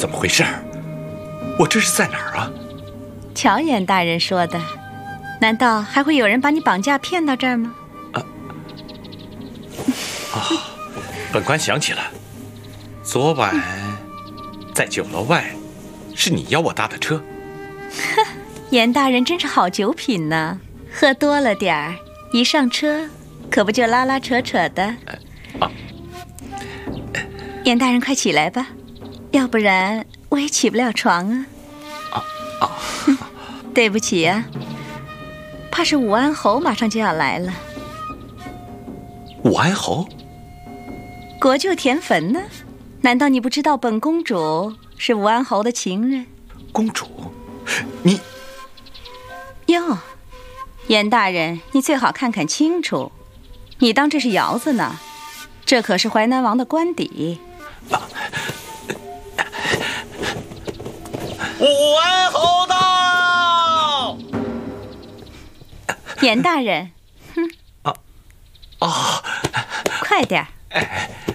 怎么回事？我这是在哪儿啊？ 乔严大人说的，难道还会有人把你绑架骗到这儿吗？ 本官想起了，昨晚在酒楼外，是你邀我搭的车。 严大人真是好酒品呢，喝多了点儿，一上车可不就拉拉扯扯的。严大人快起来吧，要不然我也起不了床啊。对不起啊，怕是武安侯马上就要来了。 武安侯？ 国舅田汾呢？难道你不知道本公主是武安侯的情人？ 公主，你…… 哟，严大人，你最好看看清楚，你当这是窑子呢？这可是淮南王的官邸。 武安侯到！ 严大人， 快点儿。